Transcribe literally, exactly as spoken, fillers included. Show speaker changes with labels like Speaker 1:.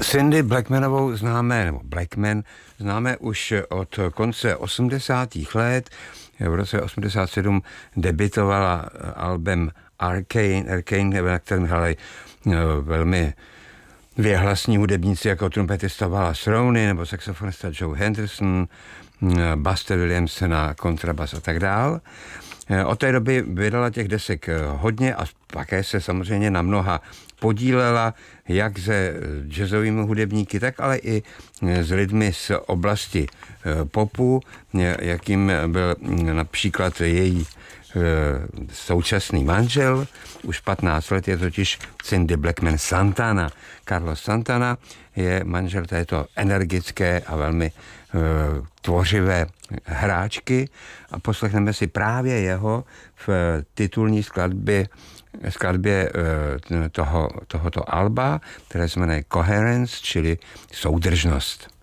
Speaker 1: Cindy Blackmanovou známe, nebo Blackman známe už od konce osmdesátých let. V roce osmdesát sedm debitovala album Arcane, Arcane, na kterém hráli velmi věhlasní hudebníci jako trumpetista Wallace Roney nebo saxofonista Joe Henderson, Buster Williams na kontrabas a tak dál. Od té doby vydala těch desek hodně a také se samozřejmě na mnoha podílela, jak se jazzovými hudebníky, tak ale i s lidmi z oblasti popu, jakým byl například její současný manžel. Už patnáct let je totiž Cindy Blackman Santana. Carlos Santana je manžel této energické a velmi uh, tvořivé hráčky a poslechneme si právě jeho v titulní skladbě, skladbě uh, toho, tohoto alba, které se jmenuje Coherence, čili soudržnost.